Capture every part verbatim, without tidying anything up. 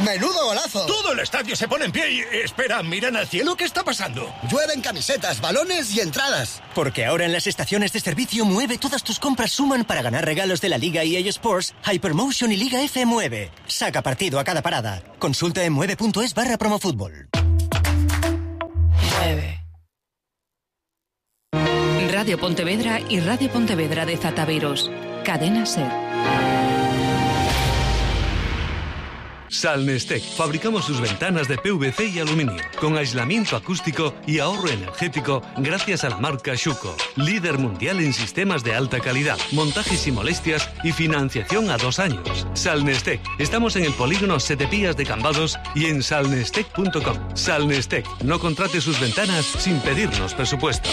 ¡Menudo golazo! Todo el estadio se pone en pie y... Espera, miran al cielo, ¿qué está pasando? Llueven camisetas, balones y entradas. Porque ahora en las estaciones de servicio Mueve todas tus compras suman para ganar regalos de la Liga E A Sports, Hypermotion y Liga F Mueve. Saca partido a cada parada. Consulta en mueve.es barra promofútbol. Mueve. Radio Pontevedra y Radio Pontevedra de Zataveros. Cadena SER. Salnestec. Fabricamos sus ventanas de P V C y aluminio, con aislamiento acústico y ahorro energético gracias a la marca Schuco, líder mundial en sistemas de alta calidad, montajes sin molestias y financiación a dos años. Salnestec. Estamos en el polígono Setepías de Cambados y en salnestec punto com. Salnestec. No contrate sus ventanas sin pedirnos presupuesto.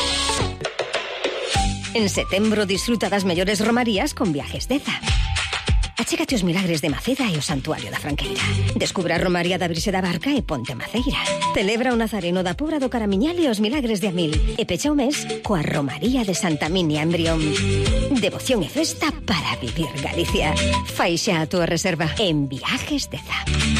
En setembro disfruta das mellores romarías con Viajes Deza. Achégate os milagres de Maceda e o Santuario da Franqueira. Descubra a Romaría da Virxe da Barca e Ponte Maceira. Celebra o Nazareno da Pobra do Caramiñal e os milagres de Amil. E pecha o mes coa Romaría de Santa Minia en Brión. Devoción e festa para vivir Galicia. Fai xa a túa reserva en Viajes Deza.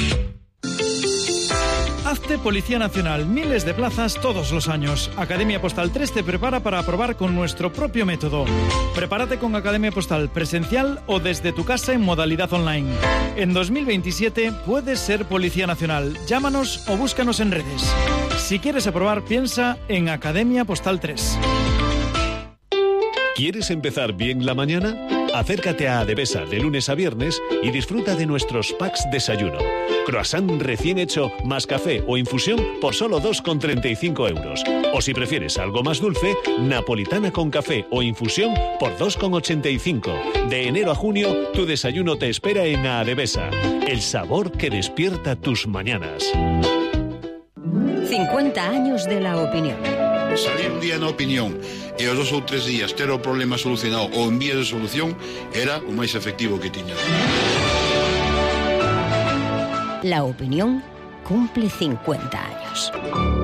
Hazte Policía Nacional, miles de plazas todos los años. Academia Postal tres te prepara para aprobar con nuestro propio método. Prepárate con Academia Postal presencial o desde tu casa en modalidad online. En dos mil veintisiete puedes ser Policía Nacional. Llámanos o búscanos en redes. Si quieres aprobar, piensa en Academia Postal tres. ¿Quieres empezar bien la mañana? Acércate a Adevesa de lunes a viernes y disfruta de nuestros packs desayuno. Croissant recién hecho más café o infusión por solo dos con treinta y cinco euros. O si prefieres algo más dulce, napolitana con café o infusión por dos con ochenta y cinco. De enero a junio, tu desayuno te espera en Adevesa. El sabor que despierta tus mañanas. cincuenta años de la opinión. Salir un día na opinión e os dos ou tres días ter o problema solucionado ou en vías de solución era o máis efectivo que tiña. La opinión cumple cincuenta años.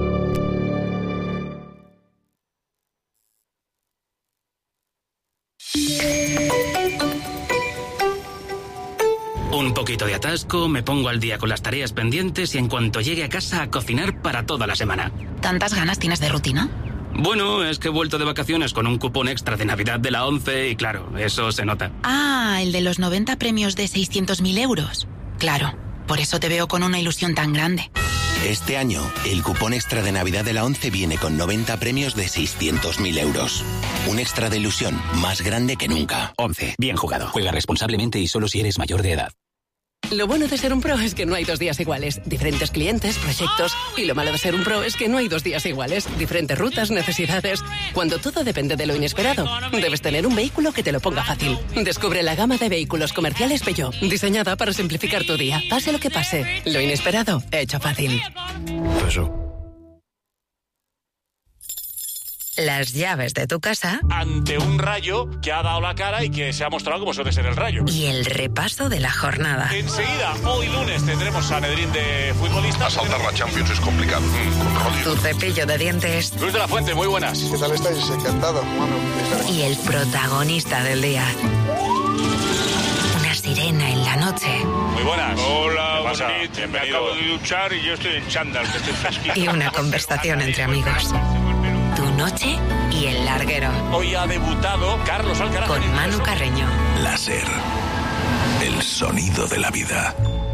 Un poquito de atasco, me pongo al día con las tareas pendientes y en cuanto llegue a casa a cocinar para toda la semana. ¿Tantas ganas tienes de rutina? Bueno, es que he vuelto de vacaciones con un cupón extra de Navidad de la ONCE y claro, eso se nota. Ah, el de los noventa premios de seiscientos mil euros. Claro, por eso te veo con una ilusión tan grande. Este año, el cupón extra de Navidad de la ONCE viene con noventa premios de seiscientos mil euros. Un extra de ilusión más grande que nunca. ONCE. Bien jugado. Juega responsablemente y solo si eres mayor de edad. Lo bueno de ser un pro es que no hay dos días iguales. Diferentes clientes, proyectos. Y lo malo de ser un pro es que no hay dos días iguales. Diferentes rutas, necesidades. Cuando todo depende de lo inesperado, debes tener un vehículo que te lo ponga fácil. Descubre la gama de vehículos comerciales Peugeot, diseñada para simplificar tu día. Pase lo que pase, lo inesperado, hecho fácil. Eso. Las llaves de tu casa ante un rayo que ha dado la cara y que se ha mostrado como suele ser el rayo. Y el repaso de la jornada. Enseguida, hoy lunes, tendremos Sanedrín de futbolistas. Asaltar la Champions es complicado. Mm, tu cepillo de dientes. Luis de la Fuente, muy buenas. ¿Qué tal estáis? Encantado. Bueno, y el protagonista del día. Una sirena en la noche. Muy buenas. Hola, ¿Qué pasa? Bonito. Me acabo de duchar y yo estoy en chándal, que estoy fresquito. Y una conversación entre amigos. Tu noche y el larguero. Hoy ha debutado Carlos Alcaraz con Manu Carreño. Láser. El sonido de la vida.